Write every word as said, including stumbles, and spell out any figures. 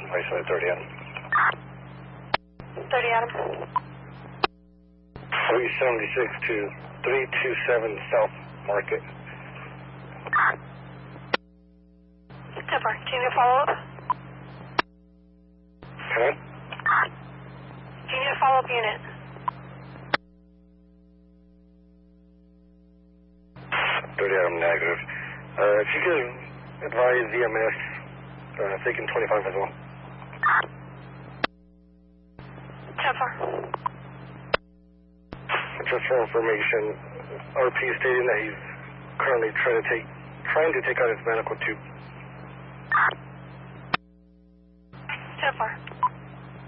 Isolated thirty Adam. thirty Adam. three seventy-six to three two seven South Market. ten four, do you need a follow-up? Okay. Do you need a follow-up unit? thirty Adam negative. Uh, if you could advise the M S, uh, taking twenty-five as well. ten four. Just for information, R P stating that he's currently trying to take trying to take out his medical tube. ten four.